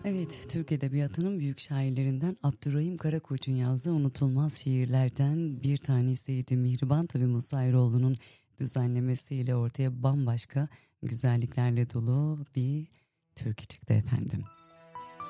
Evet, Türk Edebiyatı'nın büyük şairlerinden Abdurrahim Karakoç'un yazdığı unutulmaz şiirlerden bir tanesiydi. Mihriban tabii Musa Eroğlu'nun düzenlemesiyle ortaya bambaşka güzelliklerle dolu bir türkü çıktı efendim.